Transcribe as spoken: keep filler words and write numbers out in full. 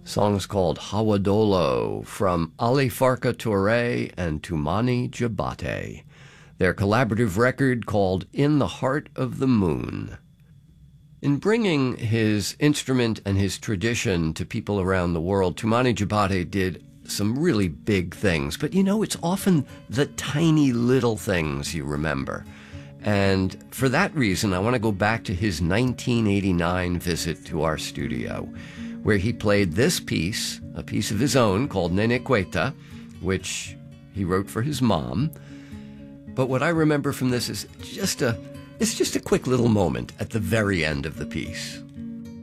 Song's called Hawadolo from Ali Farka Touré and Toumani Diabaté. Their collaborative record called In the Heart of the Moon. In bringing his instrument and his tradition to people around the world, Toumani Diabaté did some really big things. But you know, it's often the tiny little things you remember. And for that reason, I want to go back to his nineteen eighty-nine visit to our studio, where he played this piece, a piece of his own called Nene Queta, which he wrote for his mom. But what I remember from this is just a, it's just a quick little moment at the very end of the piece.